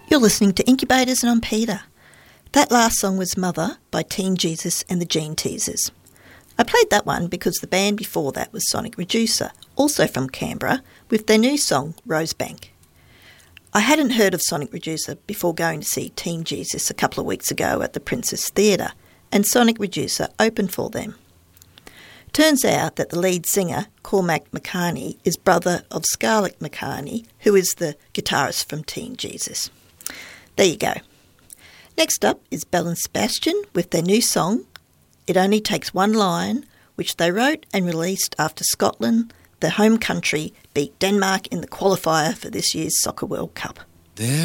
You're listening to Incubators and I'm Peter. That last song was Mother by Teen Jesus and the Gene Teasers. I played that one because the band before that was Sonic Reducer, also from Canberra, with their new song Rosebank. I hadn't heard of Sonic Reducer before going to see Teen Jesus a couple of weeks ago at the Princess Theatre, and Sonic Reducer opened for them. Turns out that the lead singer, Cormac McCartney, is brother of Scarlett McCartney, who is the guitarist from Teen Jesus. There you go. Next up is Belle and Sebastian with their new song, It Only Takes One Line, which they wrote and released after Scotland, their home country, beat Denmark in the qualifier for this year's Soccer World Cup. There